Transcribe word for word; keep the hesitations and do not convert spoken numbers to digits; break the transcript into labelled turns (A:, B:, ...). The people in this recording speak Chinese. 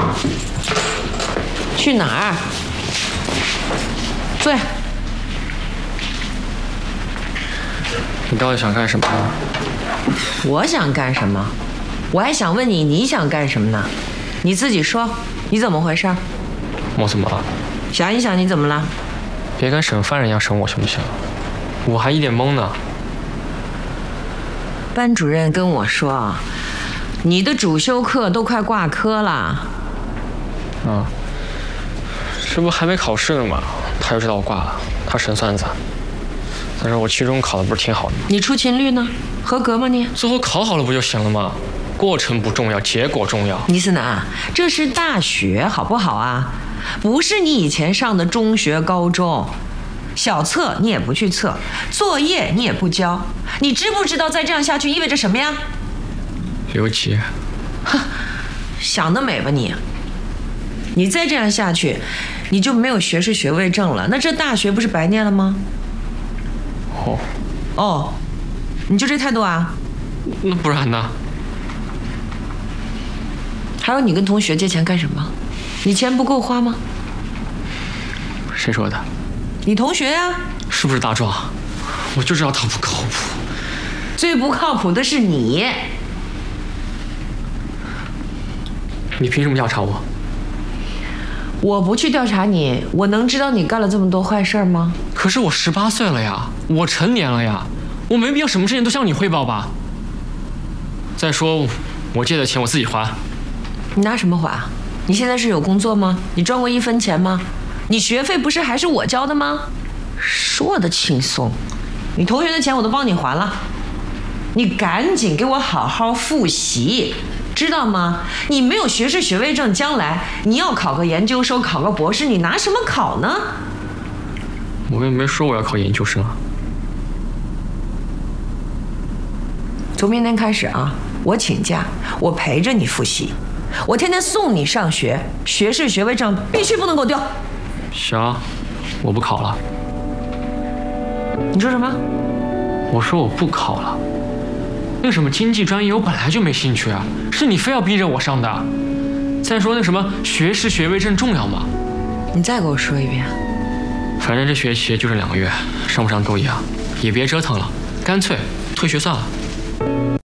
A: 去哪儿？坐下。
B: 你到底想干什么？
A: 我想干什么？我还想问你，你想干什么呢？你自己说，你怎么回事？
B: 我怎么了？
A: 想一想，你怎么了？
B: 别跟审犯人一样审我行不行？我还一脸懵呢。
A: 班主任跟我说，你的主修课都快挂科了。
B: 啊，这不还没考试呢吗？他就知道我挂了，他神算子。但是我期中考的不是挺好的吗？
A: 你出勤率呢？合格吗你？
B: 最后考好了不就行了吗？过程不重要，结果重要。
A: 倪思南，这是大学，好不好啊？不是你以前上的中学、高中。小测你也不去测，作业你也不交，你知不知道再这样下去意味着什么呀？
B: 留级。
A: 哼，想得美吧你！你再这样下去，你就没有学士学位证了，那这大学不是白念了吗？
B: 哦。
A: 哦，你就这态度啊？
B: 那不然呢？
A: 还有你跟同学借钱干什么？你钱不够花吗？
B: 谁说的？
A: 你同学呀、啊。
B: 是不是大壮？我就知道他不靠谱。
A: 最不靠谱的是你。
B: 你凭什么调查我？
A: 我不去调查你，我能知道你干了这么多坏事吗？
B: 可是我十八岁了呀，我成年了呀，我没必要什么事情都向你汇报吧。再说，我借的钱我自己还。
A: 你拿什么还？你现在是有工作吗？你赚过一分钱吗？你学费不是还是我交的吗？说的轻松，你同学的钱我都帮你还了，你赶紧给我好好复习，知道吗？你没有学士学位证，将来你要考个研究生，考个博士，你拿什么考呢？
B: 我也没说我要考研究生啊。
A: 从明天开始啊，我请假，我陪着你复习，我天天送你上学，学士学位证必须不能给我丢。
B: 行，我不考了。
A: 你说什么？
B: 我说我不考了。那什么经济专业我本来就没兴趣啊，是你非要逼着我上的。再说那什么学士学位证重要吗？
A: 你再给我说一遍。
B: 反正这学期就这两个月，上不上都一样，也别折腾了，干脆退学算了。